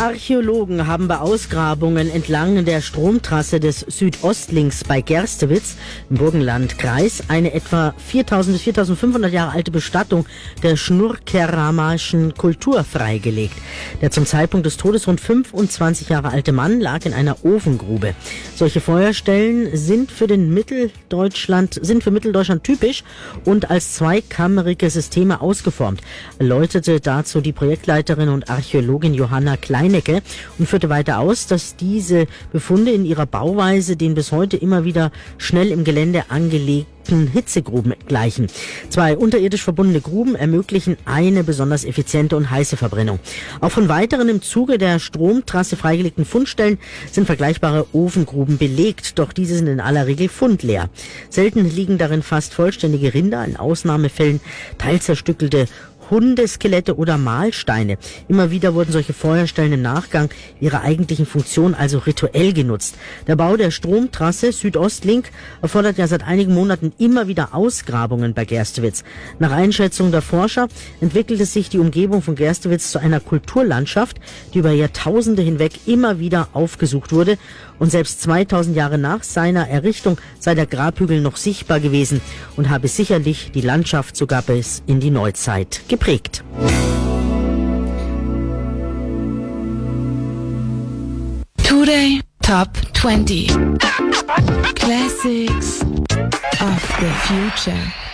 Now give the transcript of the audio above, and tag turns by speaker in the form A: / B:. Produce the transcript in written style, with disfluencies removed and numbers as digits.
A: Archäologen haben bei Ausgrabungen entlang der Stromtrasse des Südostlinks bei Gerstewitz im Burgenlandkreis eine etwa 4.000 bis 4.500 Jahre alte Bestattung der schnurkeramischen Kultur freigelegt. Der zum Zeitpunkt des Todes rund 25 Jahre alte Mann lag in einer Ofengrube. Solche Feuerstellen sind für Mitteldeutschland typisch und als zweikammerige Systeme ausgeformt, erläuterte dazu die Projektleiterin und Archäologin Johanna Kleinecke und führte weiter aus, dass diese Befunde in ihrer Bauweise den bis heute immer wieder schnell im Gelände angelegten Hitzegruben gleichen. Zwei unterirdisch verbundene Gruben ermöglichen eine besonders effiziente und heiße Verbrennung. Auch von weiteren im Zuge der Stromtrasse freigelegten Fundstellen sind vergleichbare Ofengruben belegt, doch diese sind in aller Regel fundleer. Selten liegen darin fast vollständige Rinder, in Ausnahmefällen teilzerstückelte Hundeskelette oder Mahlsteine. Immer wieder wurden solche Feuerstellen im Nachgang ihrer eigentlichen Funktion, also rituell, genutzt. Der Bau der Stromtrasse Südostlink erfordert ja seit einigen Monaten immer wieder Ausgrabungen bei Gerstewitz. Nach Einschätzung der Forscher entwickelte sich die Umgebung von Gerstewitz zu einer Kulturlandschaft, die über Jahrtausende hinweg immer wieder aufgesucht wurde. Und selbst 2000 Jahre nach seiner Errichtung sei der Grabhügel noch sichtbar gewesen und habe sicherlich die Landschaft sogar bis in die Neuzeit geprägt.
B: Today Top 20 Classics of the Future.